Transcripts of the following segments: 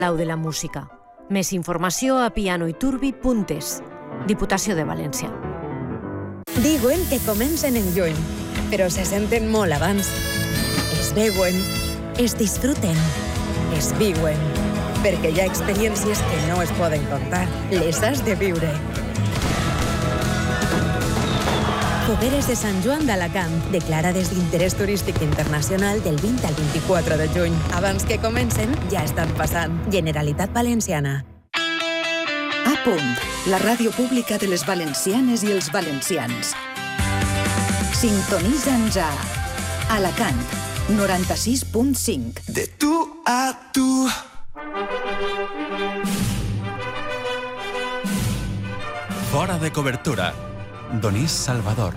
Palau de la Música. Més informació a pianoiturbi.es. Diputació de València. Diuen que comencen en lluny, però se senten molt abans. Es veuen, es disfruten, es viuen, perquè hi ha experiències que no es poden contar, les has de viure. Fogueres de Sant Joan d'Alacant, declarades d'interès turístic internacional del 20 al 24 de juny. Abans que comencen, ja estan passant. Generalitat Valenciana. A punt, la ràdio pública de les valencianes i els valencians. Sintonitza'ns a Alacant, 96.5. De tu a tu. Fora de cobertura. Donís Salvador.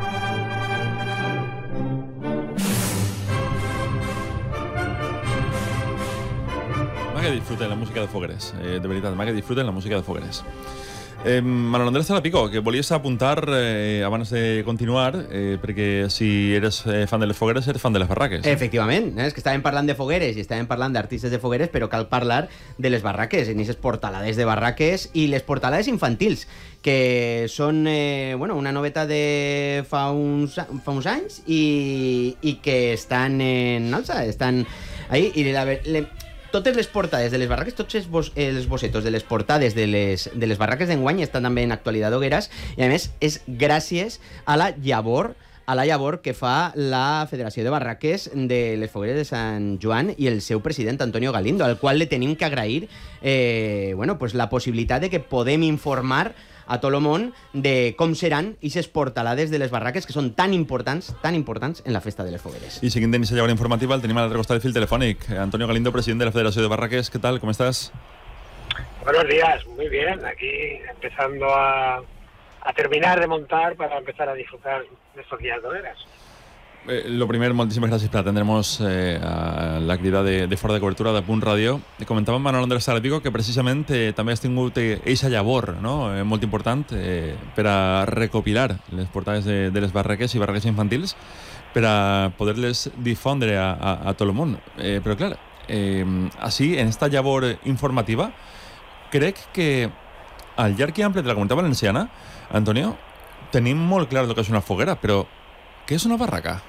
M'ha que disfruten la música de Fogueres, de veritat, m'ha que disfruten la música de Fogueres. Manuel Andrés Talapico, que volies apuntar abans de continuar, perquè si eres fan de les fogueres, eres fan de les barraques. Efectivament, és que estàvem parlant de fogueres i estàvem parlant d'artistes de fogueres, però cal parlar de les barraques, en aquestes portalades de barraques i les portalades infantils, que són una noveta de fa uns anys i que estan en alça, estan ahí, i totes les portades de les barraques, tots els bossetos de les portades de les barraques d'enguany estan també en Actualitat Hogueras, i a més és gràcies a la llavor que fa la Federació de Barraques de les Fogueres de Sant Joan i el seu president Antonio Galindo, al qual le tenim que agrair la possibilitat de que podem informar a tot el món de com seran aquestes portalades de les barraques que són tan importants en la festa de les fogueres. I seguint aquesta llavor informativa, el tenim a l'altre costat del fil telefònic. Antonio Galindo, president de la Federació de Barraques, ¿qué tal? ¿Cómo estás? Buenos días, muy bien. Aquí empezando a terminar de montar para empezar a disfrutar de estos días de hogueras. Lo primer, moltíssimes gràcies per atendre'ns a l'activitat de Fora de Cobertura de Punt Ràdio. Comentàvem, Manuel Andrés Talapico, que precisament també has tingut eixa llavor, no? Molt important per a recopilar les portades de les barraques i barraques infantils per a poder-les difondre a tot el món. Però clar, així, en esta llavor informativa, crec que al llarg i ample de la Comunitat Valenciana, Antonio, tenim molt clar el que és una foguera, però què és una barraca?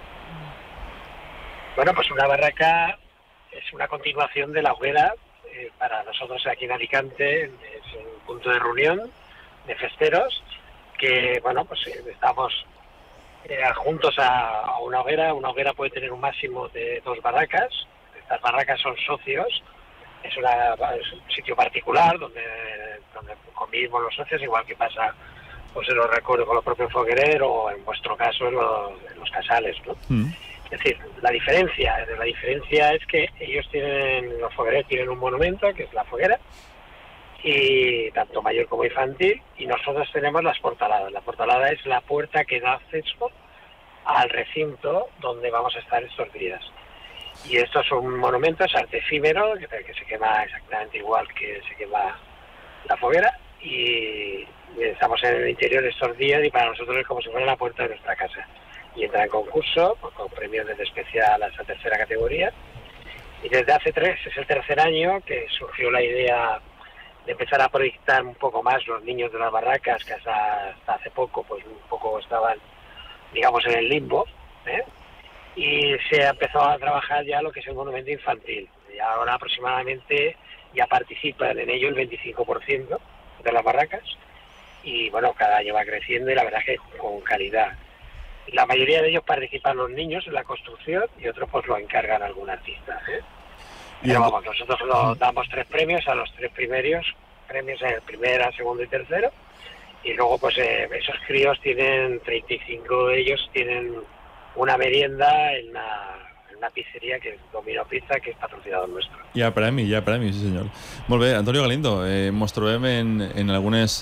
Bueno, pues una barraca es una continuación de la hoguera. Para nosotros aquí en Alicante es un punto de reunión de festeros que, estamos juntos a una hoguera. Una hoguera puede tener un máximo de 2 barracas. Estas barracas son socios. Es un sitio particular donde convivimos los socios, igual que pasa en los recuerdos con los propios foguereros o en vuestro caso en los casales, ¿no? Es decir, la diferencia es que los foguereros tienen un monumento, que es la foguera, y tanto mayor como infantil, y nosotros tenemos las portaladas. La portalada es la puerta que da acceso al recinto donde vamos a estar estos días. Y esto es un monumento, es arte efímero, que se quema exactamente igual que se quema la foguera, y estamos en el interior estos días y para nosotros es como si fuera la puerta de nuestra casa. Y entra en concurso con premios desde especial hasta tercera categoría. Y desde hace es el tercer año que surgió la idea de empezar a proyectar un poco más los niños de las barracas, que hasta hace poco pues un poco estaban, digamos, en el limbo, y se ha empezado a trabajar ya lo que es el monumento infantil. Y ahora aproximadamente ya participan en ello el 25% de las barracas, y cada año va creciendo y la verdad es que con calidad. La mayoría de ellos participan los niños en la construcción y otros pues lo encargan a algún artista. Pero nosotros damos 3 premios a los 3 primeros premios, en el primero, segundo y tercero, y luego pues esos críos tienen 35 de ellos tienen una merienda en una pizzería que es Domino Pizza, que és patrocinador nuestro. Hi ha premi, sí senyor. Molt bé, Antonio Galindo, mos trobem en algunes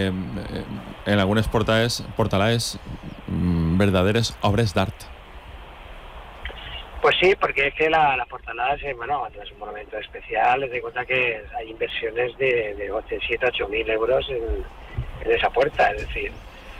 portalades verdaderes obres d'art. Pues sí, porque es que la portalada es un monumento especial. Les doy cuenta que hay inversiones de 7 a 8 mil euros en esa puerta, es decir,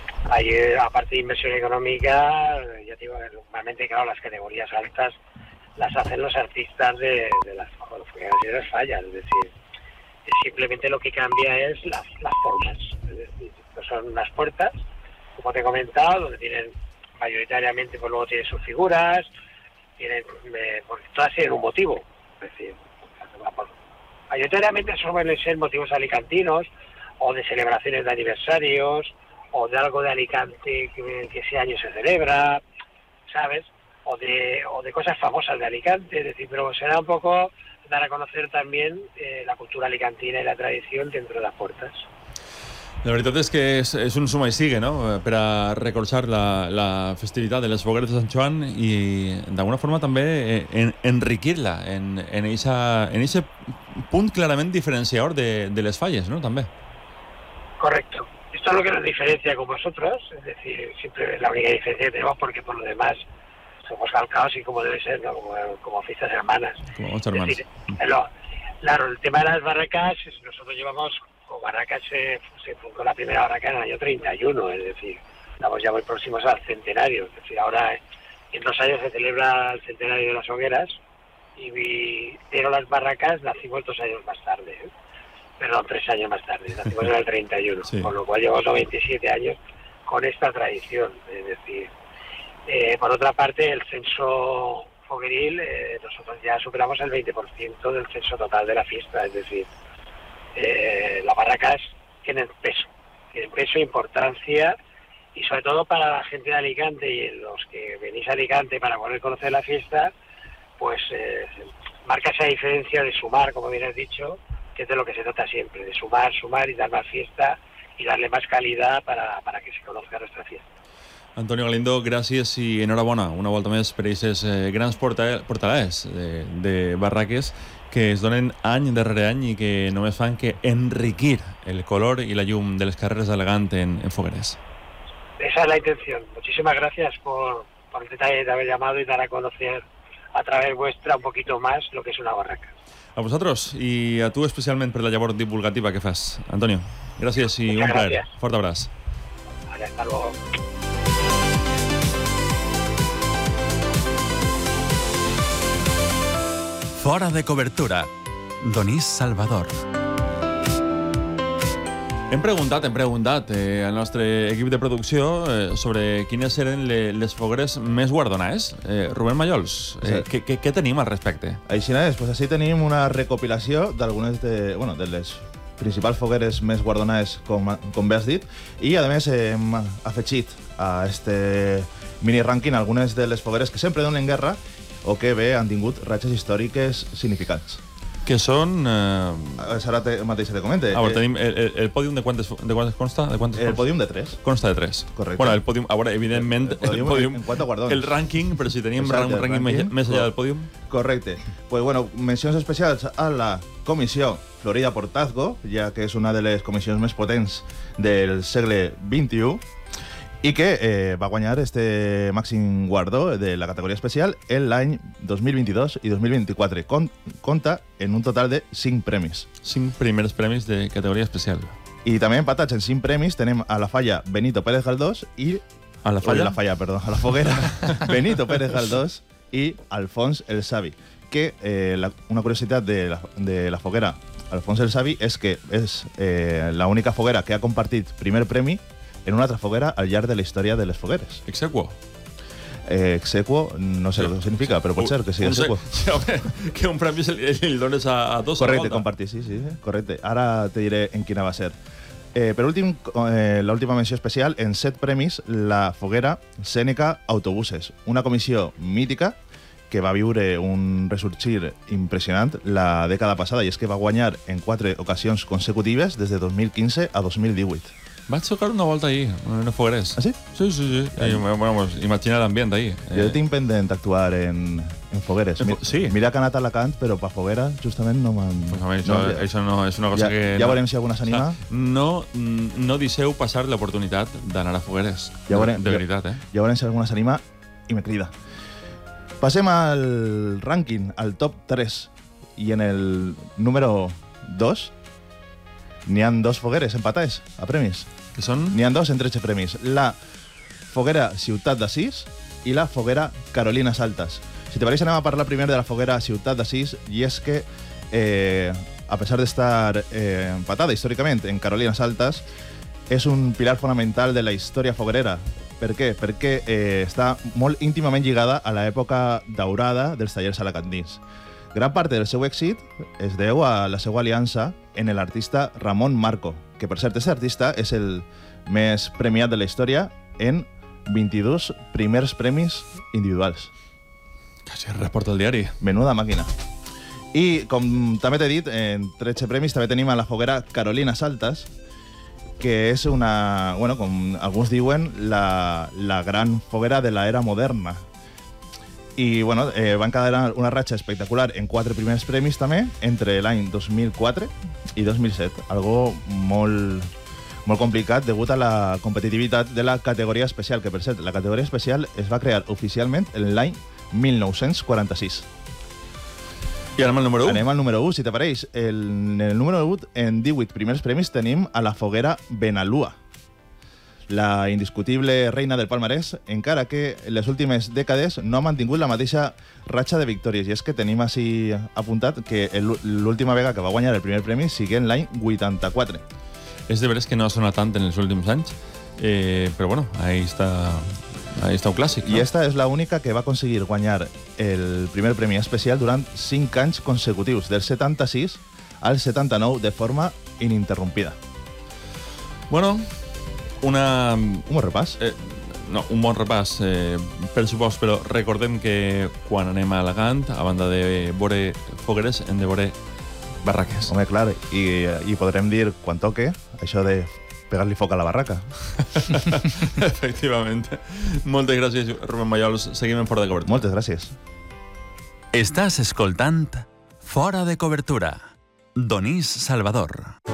hay aparte de inversión económica, ya te digo, normalmente claro, las categorías altas las hacen los artistas de las fogueras y de las fallas. Es decir, simplemente lo que cambia es las formas. Es decir, son unas puertas, como te he comentado, donde tienen mayoritariamente, pues luego tienen sus figuras, porque todas tienen un motivo. Es decir, mayoritariamente suelen ser motivos alicantinos, o de celebraciones de aniversarios, o de algo de Alicante que ese año se celebra, ¿sabes? O de cosas famosas de Alicante, es decir, pero será un poco dar a conocer también la cultura alicantina y la tradición dentro de las puertas. La veritat és que és un suma i sigue, no?, per a recolzar la festivitat de les fogueres de Sant Joan i d'alguna forma també enriquir-la en ese punt clarament diferenciador de les falles, ¿no?, també. Correcto. Esto es lo que nos diferencia con vosotros, es decir, siempre la única diferencia que tenemos, porque por lo demás somos calcados y como debe ser, ¿no?, como fiestas hermanas. Como ocho hermanas. Es decir, claro, el tema de las barracas, nosotros llevamos, con barracas se fundó la primera barraca en el año 31, es decir, estamos ya muy próximos al centenario, es decir, ahora en 2 años se celebra el centenario de las hogueras, pero las barracas nacimos 2 años más tarde, perdón, 3 años más tarde, nacimos en el 31, sí. Con lo cual llevamos 27 años con esta tradición, es decir, por otra parte el censo fogueril, nosotros ya superamos el 20% del censo total de la fiesta, es decir, las barracas tienen peso, importancia, y sobre todo para la gente de Alicante y los que venís a Alicante para poder conocer la fiesta, pues marca esa diferencia de sumar, como bien has dicho, que es de lo que se trata siempre, de sumar y dar más fiesta y darle más calidad para que se conozca nuestra fiesta. Antonio Galindo, gràcies i enhorabona una volta més per aquestes grans portalades de barraques que es donen any darrere any i que només fan que enriquir el color y la llum de les carreres d'Elegant en fogueres. Esa es la intención. Muchísimas gracias por el detalle de haber llamado y dar a conocer a través vuestra un poquito más lo que es una barraca. A vosaltres i a tu especialment per la llavor divulgativa que fas, Antonio. Gràcies i un plaer. Fort abraç. Vale, hasta luego. Fora de cobertura, Donís Salvador. Hem preguntat al nostre equip de producció sobre quines eren les fogueres més guardonades. Rubén Mallols, què tenim al respecte? Així és, pues així tenim una recopilació d'algunes de les principals fogueres més guardonades, com bé has dit, i a més hem afegit a este mini rànquing algunes de les fogueres que sempre donen guerra o que bé han tingut ratxes històriques significants. Que són... Ara mateix te comente. A veure, tenim el pòdium de quantes consta? El pòdium de 3. Consta de 3. Correcte. Bueno, el pòdium, a veure, evidentment, el pòdium... En quant a guardons. El rànquing, però si tenim un rànquing més allà del pòdium... Correcte. Pues bueno, mencions especials a la comissió Florida Portazgo, ja que és una de les comissions més potents del segle XXI, i que va guanyar este màxim guardó de la categoria especial en l'any 2022 i 2024. Compta en un total de 5 premis. 5 primers premis de categoria especial. I també empatats en 5 premis tenem a la falla Benito Pérez Galdós i... A la falla? A la foguera Benito Pérez Galdós i Alfons el Savi. Que una curiositat de la foguera Alfons el Savi és que és l'única foguera que ha compartit primer premi en una altra foguera al llarg de la història de les fogueres. Exequo? Exequo, no sé el que significa, però pot ser que sigui exequo. Sí, home, que un premi el dones a dos. Correcte, compartir, sí, correcte. Ara te diré en quina va ser. Per últim, l'última menció especial, en 7 premis, la foguera Sèneca Autobuses, una comissió mítica que va viure un ressorgir impressionant la dècada passada, i és que va guanyar en 4 ocasions consecutives des de 2015 a 2018. Vaig tocar una volta ahir, en fogueres. Ah, sí? Sí. Bueno, imagina l'ambient ahir. Jo tinc pendent actuar en fogueres. Sí? Mira que ha anat a Alacant, però per foguera justament no m'han... Pues a mi això no és una cosa que... Ja veurem si alguna s'anima. No deixeu passar l'oportunitat d'anar a fogueres. De veritat, Ja veurem si alguna s'anima i me crida. Passem al rànquing, al top 3. I en el número 2 n'hi ha 2 fogueres empatades a premis. Que són? N'hi ha 2 en 13 premis. La foguera Ciutat d'Assís i la foguera Carolinas Altas. Si te pareix, anem a parlar primer de la foguera Ciutat d'Assís, i és que, a pesar d'estar empatada històricament en Carolinas Altas, és un pilar fonamental de la història foguerera. Per què? Perquè està molt íntimament lligada a l'època daurada dels tallers alacantins. Gran part del seu èxit es deu a la seva aliança en l'artista Ramon Marco, que per cert, aquest artista és el més premiat de la història en 22 primers premis individuals. Quasi reporta el diari. Menuda màquina. I, com també t'he dit, en 13 premis també tenim a la foguera Carolinas Altas, que és una, bueno, com alguns diuen, la gran foguera de l'era moderna. I bueno, van quedar una ratxa espectacular en 4 primers premis també, entre l'any 2004 i 2007. Algo molt complicat degut a la competitivitat de la categoria especial, que per cert, la categoria especial es va crear oficialment en l'any 1946. I anem al número 1. Anem al número 1, si t'apareix. En el número 1, en 18 primers premis, tenim a la foguera Benalúa, la indiscutible reina del palmarès, encara que en les últimes dècades no ha mantingut la mateixa ratxa de victòries. I és que tenim així apuntat que l'última vegada que va guanyar el primer premi sigui en l'any 84. És de veres que no ha sonat tant en els últims anys, però bueno, ahí està un clàssic, no? I esta és l'única que va aconseguir guanyar el primer premi especial durant 5 anys consecutius, del 76 al 79, de forma ininterrompida. Bueno, un bon repàs. Un bon repàs, per supost, però recordem que quan anem a Alacant, a banda de veure fogueres, hem de veure barraques. Home, clar, i podrem dir, quan toque, això de pegar-li foc a la barraca. Efectivament. Moltes gràcies, Rubén Mallols. Seguim en Fora de Cobertura. Moltes gràcies. Estàs escoltant Fora de Cobertura. Donís Salvador.